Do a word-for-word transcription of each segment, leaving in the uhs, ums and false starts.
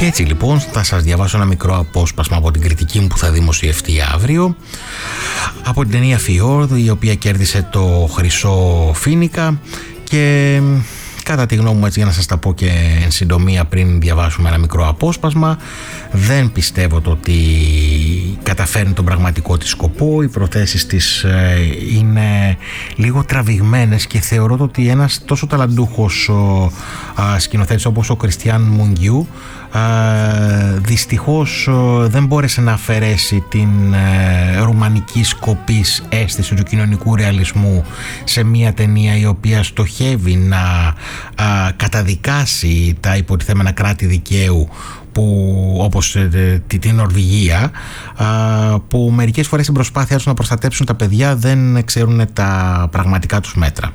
Και έτσι λοιπόν θα σας διαβάσω ένα μικρό απόσπασμα από την κριτική μου που θα δημοσιευτεί αύριο από την ταινία Fjord, η οποία κέρδισε το Χρυσό Φοίνικα. Και κατά τη γνώμη μου, έτσι για να σας τα πω και εν συντομία πριν διαβάσουμε ένα μικρό απόσπασμα, δεν πιστεύω το ότι καταφέρνει τον πραγματικό της σκοπό. Οι προθέσεις της ε, είναι λίγο τραβηγμένες και θεωρώ ότι ένας τόσο ταλαντούχος ο, α, σκηνοθέτης όπως ο Κριστιάν Μουγγιού Uh, δυστυχώς uh, δεν μπόρεσε να αφαιρέσει την uh, ρουμανική σκοπής αίσθηση του κοινωνικού ρεαλισμού σε μια ταινία η οποία στοχεύει να uh, καταδικάσει τα υποτιθέμενα κράτη δικαίου που, όπως ε, την Νορβηγία, α, που μερικές φορές στην προσπάθειά τους να προστατέψουν τα παιδιά δεν ξέρουν τα πραγματικά τους μέτρα.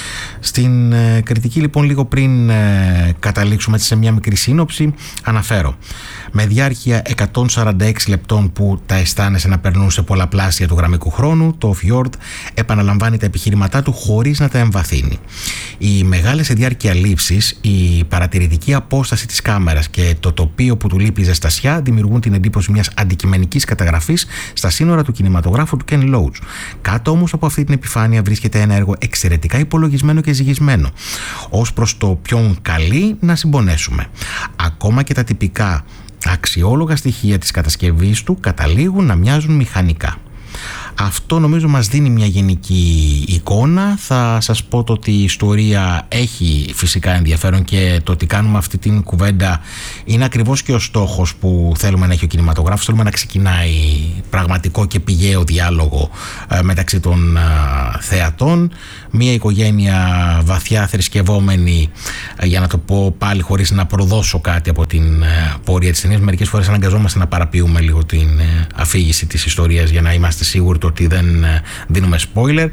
Στην ε, κριτική λοιπόν, λίγο πριν ε, καταλήξουμε σε μια μικρή σύνοψη, αναφέρω: με διάρκεια εκατόν σαράντα έξι λεπτών που τα αισθάνεσαι να περνούν σε πολλαπλάσια του γραμμικού χρόνου, το Fjord επαναλαμβάνει τα επιχειρηματά του χωρίς να τα εμβαθύνει. Οι μεγάλες σε διάρκεια λήψεις, η παρατηρητική απόσταση της κάμερας και το τοπίο που του λείπει η ζεστασιά δημιουργούν την εντύπωση μιας αντικειμενικής καταγραφής στα σύνορα του κινηματογράφου του Ken Loach. Κάτω όμως από αυτή την επιφάνεια βρίσκεται ένα έργο εξαιρετικά υπολογισμένο και ζυγισμένο, ως προς το ποιον καλεί να συμπονέσουμε. Ακόμα και τα τυπικά αξιόλογα στοιχεία της κατασκευής του καταλήγουν να μοιάζουν μηχανικά. Αυτό νομίζω μας δίνει μια γενική εικόνα. Θα σας πω το ότι η ιστορία έχει φυσικά ενδιαφέρον και το ότι κάνουμε αυτή την κουβέντα είναι ακριβώς και ο στόχος που θέλουμε να έχει ο κινηματογράφος. Θέλουμε να ξεκινάει πραγματικό και πηγαίο διάλογο μεταξύ των θεατών. Μια οικογένεια βαθιά θρησκευόμενη, για να το πω πάλι χωρίς να προδώσω κάτι από την πορεία της ταινίας. Μερικές φορές αναγκαζόμαστε να παραποιούμε λίγο την αφήγηση της ιστορίας για να είμαστε σίγουροι ότι δεν δίνουμε spoiler.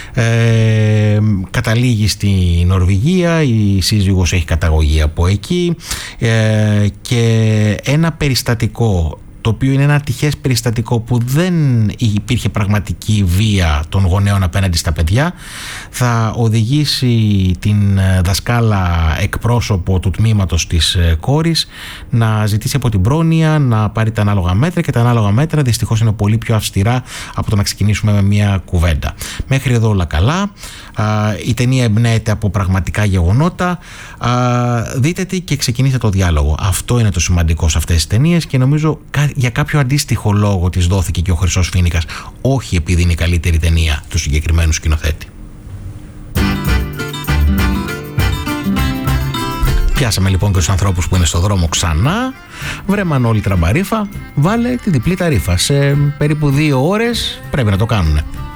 Ε, καταλήγει στη Νορβηγία, η σύζυγος έχει καταγωγή από εκεί, ε, και ένα περιστατικό, το οποίο είναι ένα ατυχές περιστατικό που δεν υπήρχε πραγματική βία των γονέων απέναντι στα παιδιά, θα οδηγήσει την δασκάλα εκπρόσωπο του τμήματος της κόρης να ζητήσει από την πρόνοια να πάρει τα ανάλογα μέτρα, και τα ανάλογα μέτρα δυστυχώς είναι πολύ πιο αυστηρά από το να ξεκινήσουμε με μια κουβέντα. Μέχρι εδώ όλα καλά. Η ταινία εμπνέεται από πραγματικά γεγονότα. Δείτε τη και ξεκινήστε το διάλογο. Αυτό είναι το σημαντικό σε αυτές τις ταινίες και νομίζω για κάποιο αντίστοιχο λόγο της δόθηκε και ο Χρυσός Φοίνικας, όχι επειδή είναι η καλύτερη ταινία του συγκεκριμένου σκηνοθέτη. Πιάσαμε λοιπόν και τους ανθρώπους που είναι στο δρόμο ξανά. Βρέμαν όλοι τραμπαρίφα. Βάλε τη διπλή ταρίφα. Σε περίπου δύο ώρες πρέπει να το κάνουνε.